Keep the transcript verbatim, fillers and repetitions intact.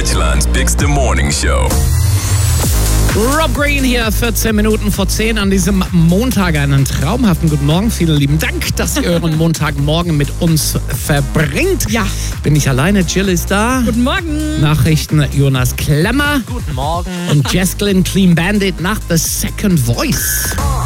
Deutschlands bigste Morning Show. Rob Green hier, vierzehn Minuten vor zehn an diesem Montag. Einen traumhaften guten Morgen. Vielen lieben Dank, dass ihr euren Montagmorgen mit uns verbringt. Ja. Bin ich alleine, Jill ist da. Guten Morgen. Nachrichten Jonas Klemmer. Guten Morgen. Und Jess Glynn, Clean Bandit nach The Second Voice.